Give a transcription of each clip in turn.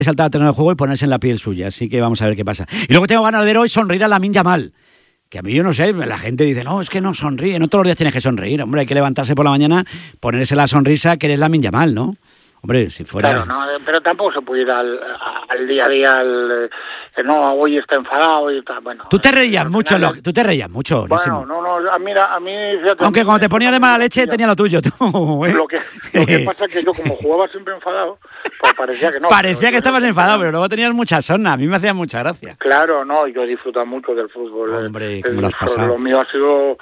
saltar al terreno de juego y ponerse en la piel suya, así que vamos a ver qué pasa. Y luego tengo ganas de ver hoy sonreír a Lamine Yamal, que a mí yo no sé, la gente dice, no, es que no sonríe, no todos los días tienes que sonreír, hombre, hay que levantarse por la mañana, ponerse la sonrisa que eres Lamine Yamal, ¿no? Hombre, si fuera... Claro, no, pero tampoco se puede ir al día a día, no, hoy está enfadado y está, bueno... Tú te reías mucho, tú te reías mucho. Bueno, no, a mí... Fíjate, aunque cuando te ponías de mala leche tenía lo tuyo, tú, ¿eh? Lo que pasa es que yo, como jugaba siempre enfadado, pues parecía que no. Parecía que estabas enfadado, pero luego tenías mucha sorna, a mí me hacía mucha gracia. Claro, no, yo he disfrutado mucho del fútbol. Hombre, ¿cómo lo has pasado? Lo mío ha sido...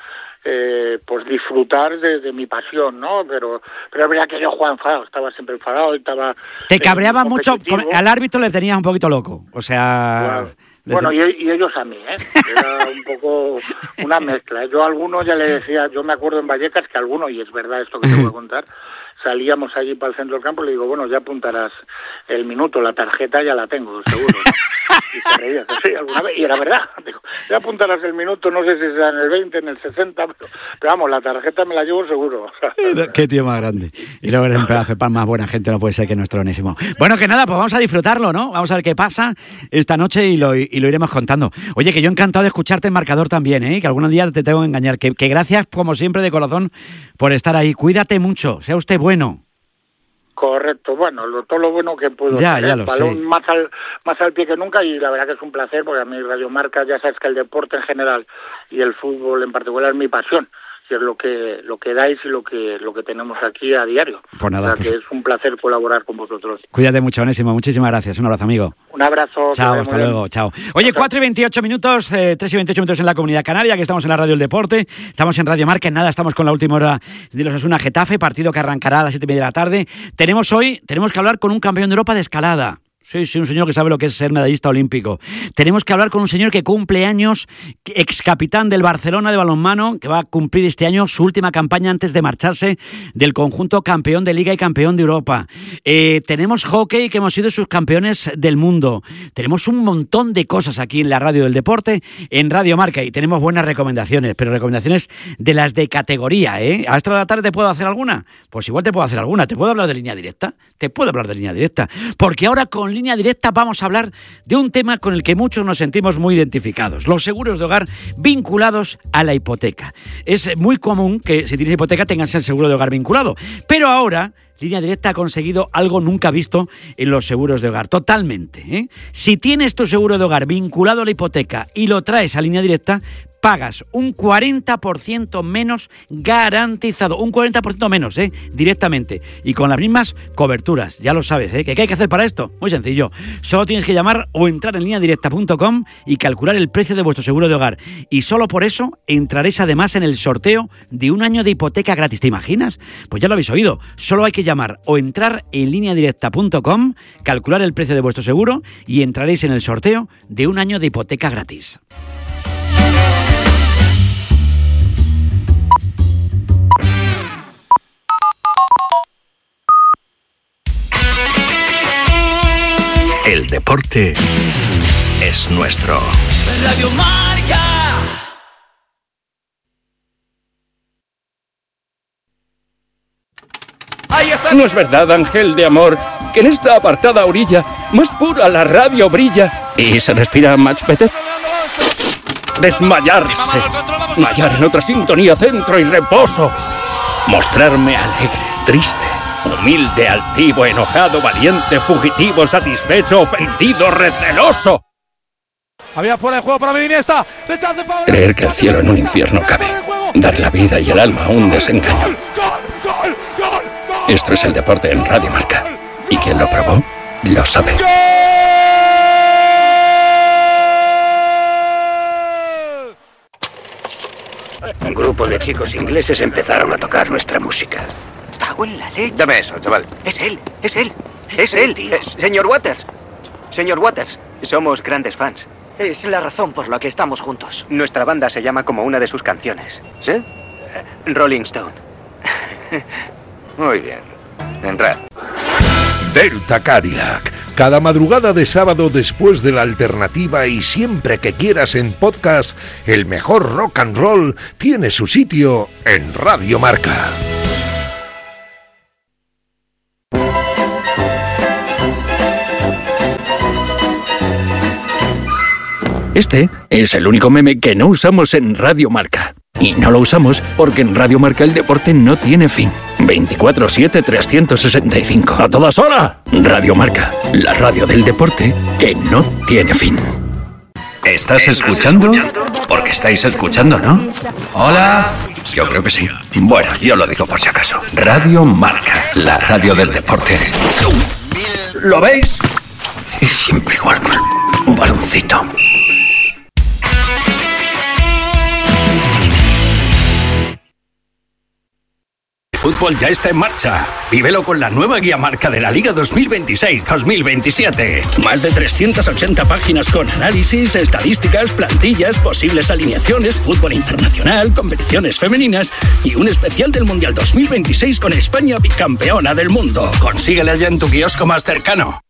pues disfrutar de mi pasión, ¿no? Pero es verdad que yo jugaba enfadado, estaba siempre enfadado y estaba... Te cabreaba mucho, al árbitro le tenías un poquito loco, o sea... Claro. Bueno, y ellos a mí, ¿eh? Era un poco una mezcla. Yo a algunos ya le decía, yo me acuerdo en Vallecas que a algunos, y es verdad esto que te voy a contar, salíamos allí para el centro del campo y le digo, bueno, ya apuntarás el minuto, la tarjeta ya la tengo, seguro, ¿no? Y se reía, sí, alguna vez, y era verdad, digo, ya apuntarás el minuto, no sé si será en el 20, en el 60, pero vamos, la tarjeta me la llevo seguro. Qué tío más grande. Y luego en pedazo de pan más buena gente no puede ser que nuestro Onésimo. Bueno, que nada, pues vamos a disfrutarlo, ¿no? Vamos a ver qué pasa esta noche y lo iremos contando. Oye, que yo encantado de escucharte en marcador también, ¿eh? Que algún día te tengo que engañar. Que gracias, como siempre, de corazón, por estar ahí. Cuídate mucho, sea usted bueno. Correcto, bueno, todo lo bueno que puedo hacer, ya el balón más al pie que nunca, y la verdad que es un placer, porque a mí Radio Marca, ya sabes que el deporte en general y el fútbol en particular es mi pasión, y es lo que dais y lo que tenemos aquí a diario. Pues nada, o sea, que es un placer colaborar con vosotros. Cuídate mucho, Onésimo, muchísimas gracias, un abrazo, amigo. Un abrazo. Chao, hasta luego, chao. Oye, 4:28, 3:28 minutos en la Comunidad Canaria, que estamos en la Radio del Deporte, estamos en Radio Marca, en nada, estamos con la última hora de los Osasuna Getafe, partido que arrancará a las 7:30 de la tarde. Tenemos que hablar con un campeón de Europa de escalada. Sí, un señor que sabe lo que es ser medallista olímpico. Tenemos que hablar con un señor que cumple años, ex capitán del Barcelona de balonmano, que va a cumplir este año su última campaña antes de marcharse del conjunto campeón de Liga y campeón de Europa. Tenemos hockey, que hemos sido sus campeones del mundo. Tenemos un montón de cosas aquí en la Radio del Deporte, en Radio Marca, y tenemos buenas recomendaciones, pero recomendaciones de las de categoría, ¿eh? ¿A esta hora de la tarde te puedo hacer alguna? Pues igual te puedo hacer alguna. ¿Te puedo hablar de línea directa? Te puedo hablar de línea directa. Porque ahora con Línea Directa vamos a hablar de un tema con el que muchos nos sentimos muy identificados: los seguros de hogar vinculados a la hipoteca. Es muy común que si tienes hipoteca tengas el seguro de hogar vinculado, pero ahora Línea Directa ha conseguido algo nunca visto en los seguros de hogar, totalmente, ¿eh? Si tienes tu seguro de hogar vinculado a la hipoteca y lo traes a Línea Directa, pagas un 40% menos garantizado, un 40% menos, directamente, y con las mismas coberturas, ya lo sabes, ¿Qué hay que hacer para esto? Muy sencillo, solo tienes que llamar o entrar en lineadirecta.com y calcular el precio de vuestro seguro de hogar, y solo por eso entraréis además en el sorteo de un año de hipoteca gratis, ¿te imaginas? Pues ya lo habéis oído, solo hay que llamar o entrar en lineadirecta.com, calcular el precio de vuestro seguro y entraréis en el sorteo de un año de hipoteca gratis. El deporte es nuestro. Radio Marca. Ahí está. No es verdad, ángel de amor, que en esta apartada orilla más pura la radio brilla y se respira much better. Desmayarse, hallar en otra sintonía centro y reposo, mostrarme alegre, triste, humilde, altivo, enojado, valiente, fugitivo, satisfecho, ofendido, receloso. Había fuera de juego para Iniesta. Creer que el cielo en un infierno cabe. Dar la vida y el alma a un desengaño. Esto es el deporte en Radio Marca. Y quien lo probó, lo sabe. Un grupo de chicos ingleses empezaron a tocar nuestra música. ¡Cago en la leche! Dame eso, chaval. Es él, tío. Señor Waters, somos grandes fans. Es la razón por la que estamos juntos. Nuestra banda se llama como una de sus canciones. ¿Sí? Rolling Stone. Muy bien. Entrad. Delta Cadillac. Cada madrugada de sábado después de la alternativa y siempre que quieras en podcast, el mejor rock and roll tiene su sitio en Radio Marca. Este es el único meme que no usamos en Radio Marca. Y no lo usamos porque en Radio Marca el deporte no tiene fin. 24/7, 365. ¡A todas horas! Radio Marca, la radio del deporte que no tiene fin. ¿Estás escuchando? Porque estáis escuchando, ¿no? Hola. Yo creo que sí. Bueno, yo lo digo por si acaso. Radio Marca, la radio del deporte. ¿Lo veis? Es siempre igual con un baloncito. El fútbol ya está en marcha. Vívelo con la nueva guía marca de la Liga 2026-2027. Más de 380 páginas con análisis, estadísticas, plantillas, posibles alineaciones, fútbol internacional, competiciones femeninas y un especial del Mundial 2026 con España bicampeona del mundo. Consíguela ya en tu kiosco más cercano.